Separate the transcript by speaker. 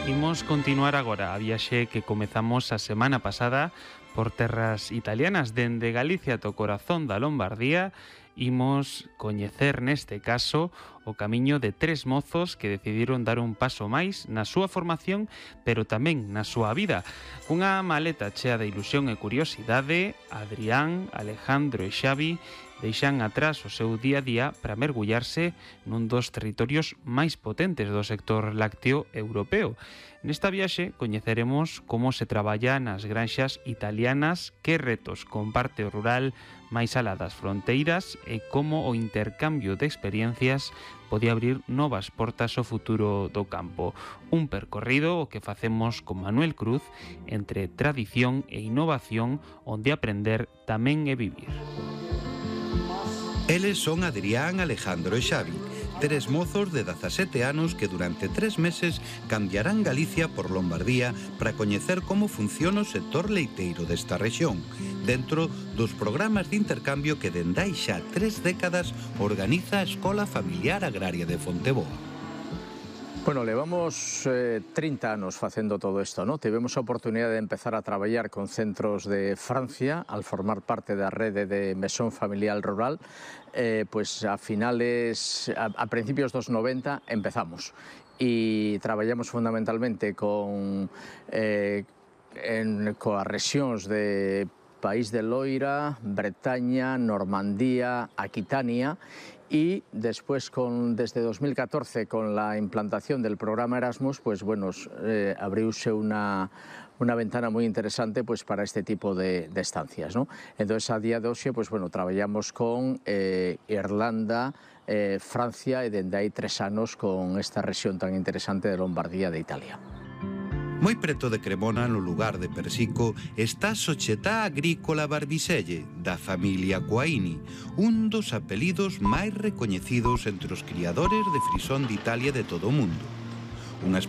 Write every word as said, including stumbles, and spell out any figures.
Speaker 1: Imos continuar agora a viaxe que comezamos a semana pasada por terras italianas. Dende Galicia to corazón da Lombardía imos coñecer neste caso o camiño de tres mozos que decidiron dar un paso máis na súa formación, pero tamén na súa vida. Cunha maleta chea de ilusión e curiosidade, Adrián, Alejandro e Xavi deixan atrás o seu día a día para mergullarse nun dos territorios máis potentes do sector lácteo europeo. Nesta viaxe coñeceremos como se traballa nas granxas italianas, que retos comparte o rural máis alá das fronteiras e como o intercambio de experiencias pode abrir novas portas ao futuro do campo. Un percorrido o que facemos con Manuel Cruz entre tradición e innovación, onde aprender tamén é vivir.
Speaker 2: Eles son Adrián, Alejandro e Xavi, tres mozos de dezasete anos que durante tres meses cambiarán Galicia por Lombardía para coñecer como funciona o sector leiteiro desta rexión, dentro dos programas de intercambio que dende hai xa tres décadas organiza a Escola Familiar Agraria de Fonteboa.
Speaker 3: Bueno, levamos eh, trinta anos facendo todo isto, ¿no? Tivemos a oportunidade de empezar a traballar con centros de Francia al formar parte da rede de Mesón Familiar Rural. Eh, pues a finales, a, a principios dos noventa empezamos e traballamos fundamentalmente con eh, en, coas rexións de País de Loira, Bretaña, Normandía, Aquitania. Y después, con, desde dos mil catorce, con la implantación del programa Erasmus, pues bueno, eh, abrióse una, una ventana muy interesante pues, para este tipo de, de estancias, ¿no? Entonces, a día de hoxe, pues bueno, traballamos con eh, Irlanda, eh, Francia e dende hai tres anos con esta rexión tan interesante de Lombardía de Italia.
Speaker 2: Moi preto de Cremona, no lugar de Persico, está a Società Agrícola Barbiselle, da familia Coaini, un dos apelidos máis recoñecidos entre os criadores de frisón de Italia de todo o mundo. Unha